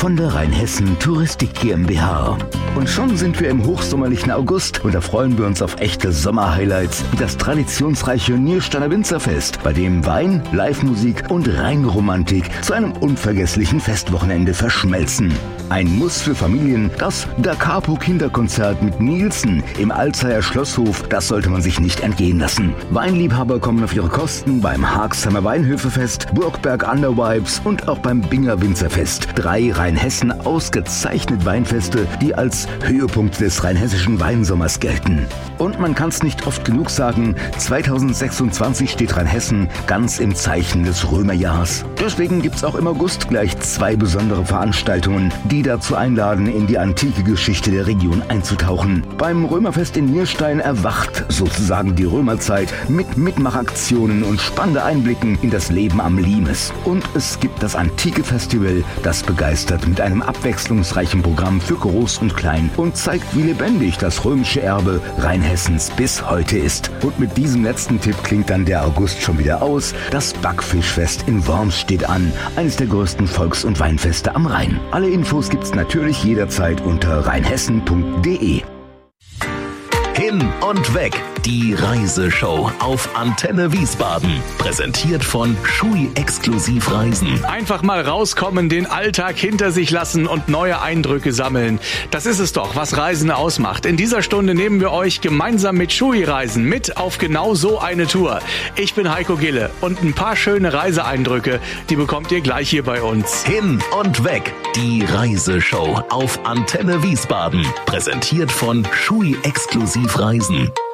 von der Rheinhessen Touristik GmbH. Und schon sind wir im hochsommerlichen August und da freuen wir uns auf echte Sommerhighlights wie das traditionsreiche Niersteiner Winzerfest, bei dem Wein, Live-Musik und Rheinromantik zu einem unvergesslichen Festwochenende verschmelzen. Ein Muss für Familien, das Da Capo Kinderkonzert mit Nielsen im Alzheimer Schlosshof, das sollte man sich nicht entgehen lassen. Weinliebhaber kommen auf ihre Kosten beim Haagheimer Weinhöfefest, Burgberg Undervibes und auch beim Binger Winzerfest. 3 Rheinhessen ausgezeichnet Weinfeste, die als Höhepunkt des rheinhessischen Weinsommers gelten. Und man kann es nicht oft genug sagen, 2026 steht Rheinhessen ganz im Zeichen des Römerjahrs. Deswegen gibt es auch im August gleich 2 besondere Veranstaltungen, die dazu einladen, in die antike Geschichte der Region einzutauchen. Beim Römerfest in Nierstein erwacht sozusagen die Römerzeit mit Mitmachaktionen und spannende Einblicken in das Leben am Limes. Und es gibt das Antike Festival, das begeistert mit einem abwechslungsreichen Programm für Groß und Klein und zeigt, wie lebendig das römische Erbe Rheinhessens bis heute ist. Und mit diesem letzten Tipp klingt dann der August schon wieder aus. Das Backfischfest in Worms steht an, eines der größten Volks- und Weinfeste am Rhein. Alle Infos gibt's natürlich jederzeit unter rheinhessen.de. Hin und weg, die Reiseshow auf Antenne Wiesbaden. Präsentiert von Schui Exklusiv Reisen. Einfach mal rauskommen, den Alltag hinter sich lassen und neue Eindrücke sammeln. Das ist es doch, was Reisen ausmacht. In dieser Stunde nehmen wir euch gemeinsam mit Schui Reisen mit auf genau so eine Tour. Ich bin Heiko Gille und ein paar schöne Reiseeindrücke, die bekommt ihr gleich hier bei uns. Hin und weg, die Reiseshow auf Antenne Wiesbaden. Präsentiert von Schui Exklusiv Reisen.